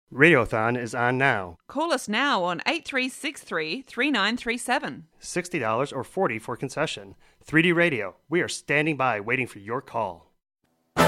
Radiothon is on now. Call us now on 8363-3937. $60 or $40 for concession. 3D Radio. We are standing by waiting for your call.